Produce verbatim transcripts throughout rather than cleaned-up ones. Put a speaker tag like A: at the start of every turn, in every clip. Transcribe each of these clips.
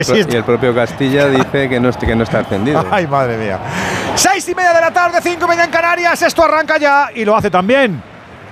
A: Y el propio Castilla dice que no, que no está ascendido.
B: Ay, madre mía. Seis y media de la tarde, cinco y media en Canarias. Esto arranca ya y lo hace también.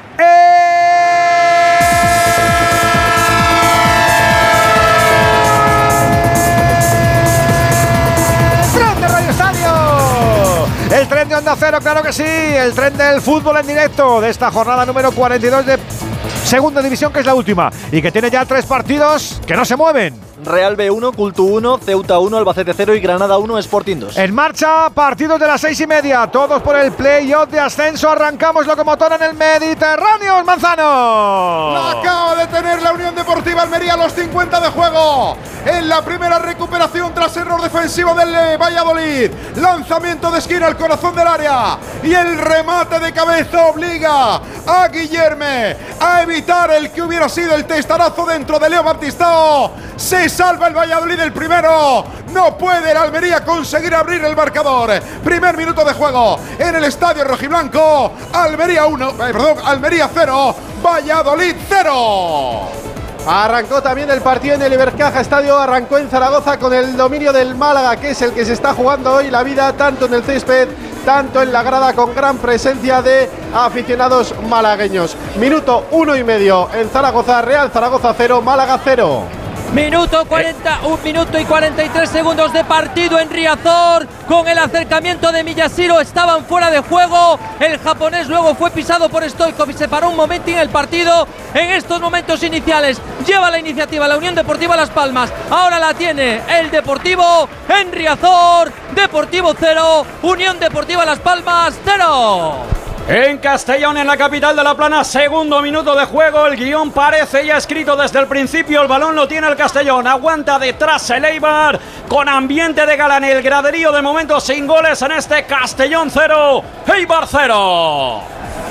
B: ¡Tren de Radio Estadio! El tren de Onda Cero, claro que sí. El tren del fútbol en directo de esta jornada número cuarenta y dos de Segunda División, que es la última. Y que tiene ya tres partidos que no se mueven.
C: Real B uno, Cultu uno, Ceuta uno, Albacete cero y Granada uno, Sporting dos.
B: En marcha, partidos de las seis y media, todos por el play-off de ascenso. Arrancamos locomotora en el Mediterráneo, Manzano.
D: La acaba de tener la Unión Deportiva Almería a los cincuenta de juego. En la primera recuperación tras error defensivo del Valladolid. Lanzamiento de esquina al corazón del área. Y el remate de cabeza obliga a Guillerme a evitar el que hubiera sido el testarazo dentro de Leo Baptistao. Se salva el Valladolid el primero. No puede el Almería conseguir abrir el marcador. Primer minuto de juego en el estadio rojiblanco. Almería uno, eh, perdón, Almería cero, Valladolid cero.
E: Arrancó también el partido en el Ibercaja Estadio, arrancó en Zaragoza con el dominio del Málaga, que es el que se está jugando hoy la vida, tanto en el césped, tanto en la grada, con gran presencia de aficionados malagueños. Minuto uno y medio en Zaragoza, Real Zaragoza cero, Málaga cero.
F: Minuto cuarenta, un minuto y cuarenta y tres segundos de partido en Riazor. Con el acercamiento de Miyashiro estaban fuera de juego. El japonés luego fue pisado por Stoichkov y se paró un momentín el partido. En estos momentos iniciales lleva la iniciativa la Unión Deportiva Las Palmas. Ahora la tiene el Deportivo en Riazor. Deportivo cero, Unión Deportiva Las Palmas cero.
G: En Castellón, en la capital de La Plana, segundo minuto de juego. El guión parece ya escrito desde el principio. El balón lo tiene el Castellón. Aguanta detrás el Eibar con ambiente de gala en el graderío. De momento sin goles en este Castellón cero, Eibar cero.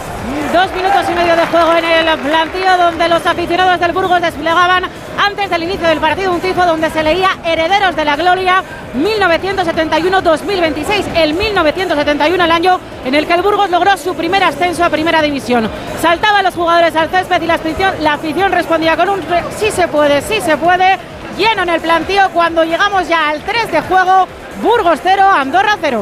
H: Dos minutos y medio de juego en el plantío, donde los aficionados del Burgos desplegaban antes del inicio del partido un tifo donde se leía Herederos de la Gloria mil novecientos setenta y uno dos mil veintiséis, el mil novecientos setenta y uno el año en el que el Burgos logró su primer ascenso a Primera División. Saltaban los jugadores al césped y la afición, la afición respondía con un re- sí se puede, sí se puede, lleno en el plantío cuando llegamos ya al tres de juego. Burgos cero, Andorra cero.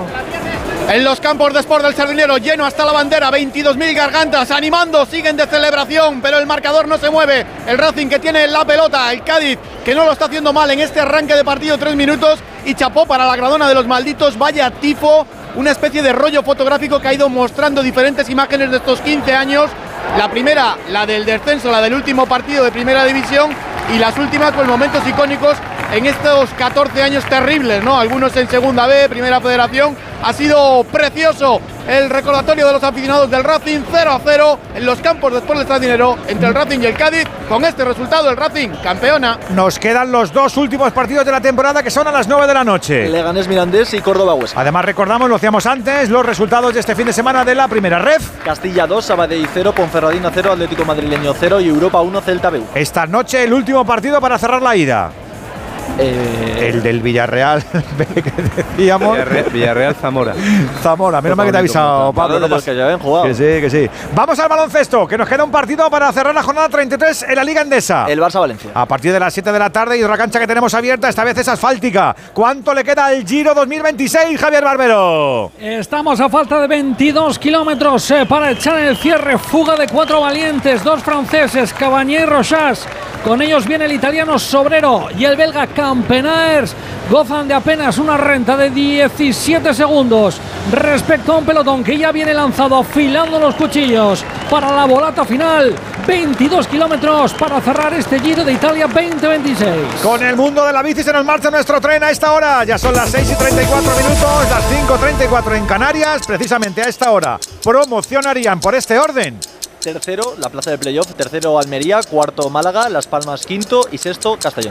D: En los campos de Sport del Sardinero, lleno hasta la bandera, veintidós mil gargantas animando, siguen de celebración, pero el marcador no se mueve. El Racing, que tiene la pelota, el Cádiz, que no lo está haciendo mal en este arranque de partido, tres minutos, y chapó para la Gradona de los malditos. Vaya tifo, una especie de rollo fotográfico que ha ido mostrando diferentes imágenes de estos quince años. La primera, la del descenso, la del último partido de Primera División, y las últimas, pues momentos icónicos en estos catorce años terribles, ¿no? Algunos en Segunda B, Primera Federación. Ha sido precioso el recordatorio de los aficionados del Racing, cero a cero en los campos de Sport del Sardinero entre el Racing y el Cádiz. Con este resultado el Racing campeona.
B: Nos quedan los dos últimos partidos de la temporada, que son a las nueve de la noche.
C: Leganés Mirandés y Córdoba Huesca.
B: Además, recordamos, lo hacíamos antes, los resultados de este fin de semana de la primera ref.
C: Castilla dos, Sabadell cero, Ponferradina cero, Atlético Madrileño cero y Europa uno, Celta B uno.
B: Esta noche el último partido para cerrar la ida.
C: Eh...
B: El del Villarreal, que decíamos.
A: Villarreal, Villarreal Zamora.
B: Zamora, menos mal que te ha avisado, Pablo.
C: De los que ya habían jugado.
B: Que sí, que sí. Vamos al baloncesto, que nos queda un partido para cerrar la jornada treinta y tres en la Liga Endesa.
C: El Barça Valencia.
B: A partir de las siete de la tarde, y otra cancha que tenemos abierta, esta vez es asfáltica. ¿Cuánto le queda al Giro dos mil veintiséis, Javier Barbero?
I: Estamos a falta de veintidós kilómetros eh, para echar el cierre. Fuga de cuatro valientes, dos franceses, Cavagné y Rochas. Con ellos viene el italiano Sobrero y el belga Campenaers. Gozan de apenas una renta de diecisiete segundos respecto a un pelotón que ya viene lanzado afilando los cuchillos para la volata final. veintidós kilómetros para cerrar este Giro de Italia veinte veintiséis.
B: Con el mundo de la bici se nos marcha nuestro tren a esta hora. Ya son las seis y treinta y cuatro minutos, las cinco y treinta y cuatro en Canarias. Precisamente a esta hora promocionarían por este orden.
C: Tercero, la plaza de playoff. Tercero, Almería. Cuarto, Málaga. Las Palmas, quinto. Y sexto, Castellón.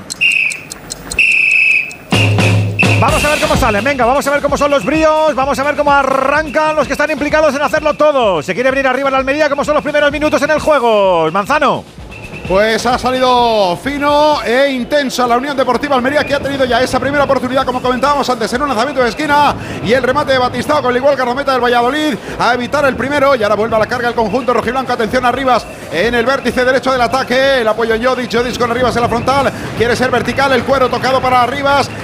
B: Vamos a ver cómo salen, venga, vamos a ver cómo son los bríos, vamos a ver cómo arrancan los que están implicados en hacerlo todo. Se quiere venir arriba en la Almería, cómo son los primeros minutos en el juego. Manzano.
D: Pues ha salido fino e intensa la Unión Deportiva Almería, que ha tenido ya esa primera oportunidad, como comentábamos antes, en un lanzamiento de esquina, y el remate de Batistao con el igual guardameta del Valladolid a evitar el primero, y ahora vuelve a la carga el conjunto rojiblanco. Atención a Rivas en el vértice derecho del ataque, el apoyo en Jodic, Jodic con Rivas en la frontal, quiere ser vertical, el cuero tocado para Rivas,